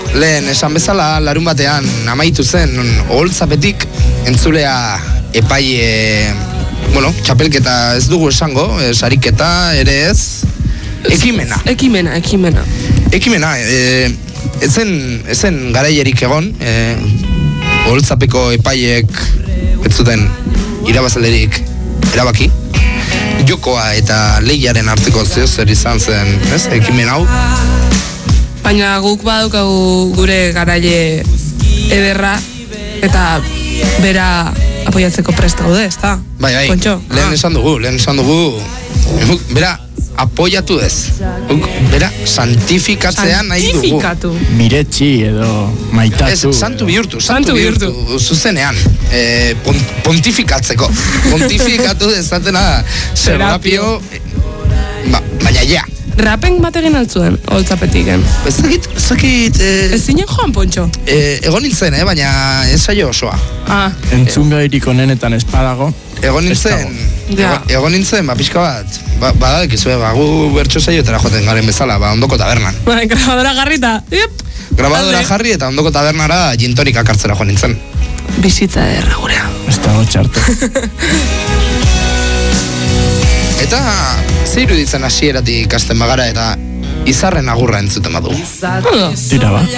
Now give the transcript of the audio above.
lehen esan bezala, larun batean amaitu zen oholtzapetik entzulea epai, txapelketa ez dugu esango, sariketa ere ez, ekimena. Ekimena, ezen garaierik egon, oholtzapeko epaiek ez zuten irabazlerik erabaki. Jokoa eta lehiaren arteko zer izan zen, ez, ekimen hau. Baina guk badukagu gure garaile ederra eta bera apoiatzeko prest gaude, ezta? Bai, Kontxo? lehen esan dugu, bera apoiatu ez. Bera santifikatzea nahi dugu. Santifikatu. Miretsi edo maitatu. Ez, santu bihurtu, zuzenean. Pontifikatzeko. Pontifikatu dezatena Serapio. Baina ja. Rapen bat egin altzuen, holtzapetiken. Ezakit... Ez zinen joan, Pontxo? Egon nintzen, baina ez saio osoa. Entzun gairik onenetan espadago. Egon nintzen, pixka bat. Badalek izue, gu bertso saioetara joaten garen bezala, ondoko tabernan. Grabadora jarrita. Grabadora jarri eta ondoko tabernara gintonika kartzera joan nintzen. Bizitza erra gurea. Ez dago txartu. Eta zeiru ditzen hasieratik ikasten bagara eta izarren agurra entzuten badu. Tira ba.